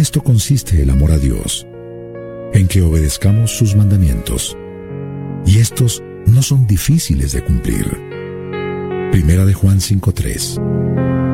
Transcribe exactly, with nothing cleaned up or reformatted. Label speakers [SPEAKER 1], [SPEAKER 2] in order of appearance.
[SPEAKER 1] esto consiste el amor a Dios, en que obedezcamos sus mandamientos, y estos no son difíciles de cumplir. Primera de Juan cinco tres.